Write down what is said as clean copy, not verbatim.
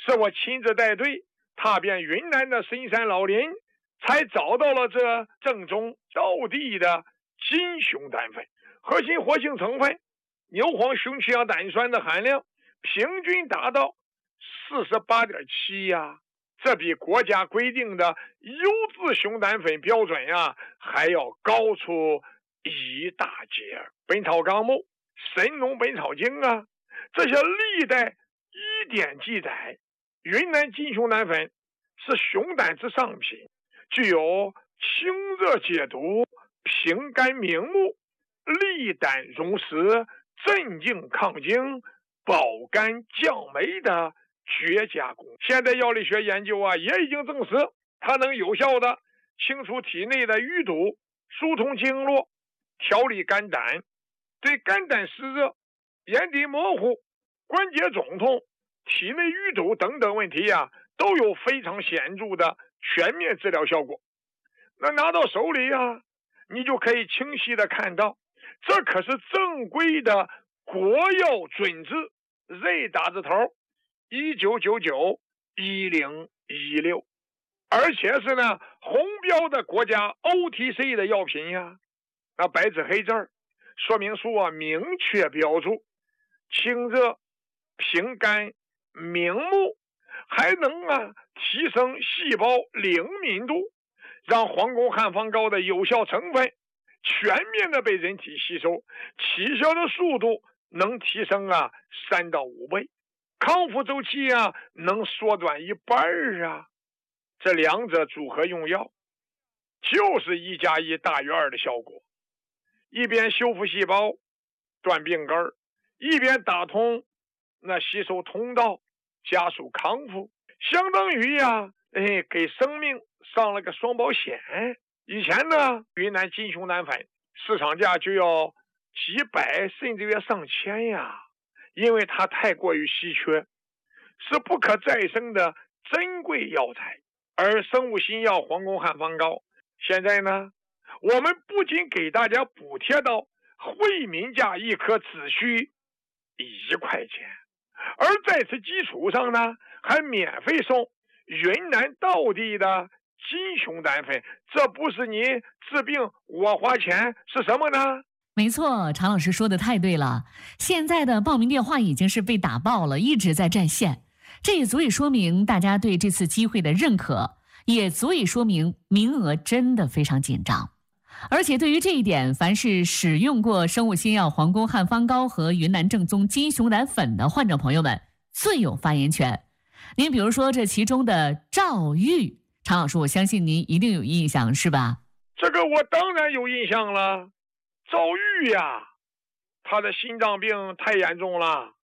是我亲自带队踏遍云南的深山老林，才找到了这正宗道地的金熊胆粉。核心活性成分牛黄熊曲氧胆酸的含量平均达到 48.7 呀，这比国家规定的优质熊胆粉标准呀还要高出一大截。本草纲目、神农本草经啊，这些历代医典记载，云南金熊胆粉是熊胆之上品，具有清热解毒、平肝明目、利胆溶石、镇静抗惊、保肝降霉的绝佳功。现代药理学研究啊，也已经证实它能有效的清除体内的淤堵，疏通经络，调理肝胆，对肝胆湿热、眼底模糊、关节肿痛、体内淤堵等等问题啊，都有非常显著的全面治疗效果。那拿到手里啊，你就可以清晰的看到，这可是正规的国药准字 Z 打字头19991016，而且是呢红标的国家 OTC 的药品呀。那白纸黑字说明书啊明确标注清热平肝明目，还能啊提升细胞灵敏度，让黄宫汉方膏的有效成分全面的被人体吸收，起效的速度能提升啊3到5倍，康复周期啊能缩短1半啊。这两者组合用药就是1+1大于2的效果，一边修复细胞断病根，一边打通那吸收通道，加速康复，相当于呀给生命上了个双保险。以前呢云南金熊胆粉市场价就要几百甚至于上千呀，因为它太过于稀缺，是不可再生的珍贵药材。而生物新药黄宫汉方膏现在呢，我们不仅给大家补贴到惠民价一颗只需1块钱，而在此基础上呢，还免费送云南道地的金熊胆粉。这不是你治病我花钱是什么呢？ 没错，常老师说的太对了。现在的报名电话已经是被打爆了，一直在占线，这也足以说明大家对这次机会的认可，也足以说明名额真的非常紧张。而且对于这一点，凡是使用过生物新药黄宫汉方膏和云南正宗金熊胆粉的患者朋友们最有发言权。您比如说这其中的赵玉，常老师我相信您一定有印象是吧？ 这个我当然有印象了。赵玉呀，他的心脏病太严重了，